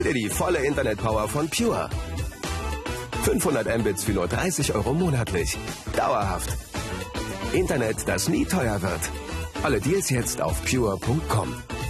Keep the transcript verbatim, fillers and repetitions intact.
Die volle Internetpower von Pure. fünfhundert Mbits für nur dreißig Euro monatlich. Dauerhaft. Internet, das nie teuer wird. Alle Deals jetzt auf pure punkt com.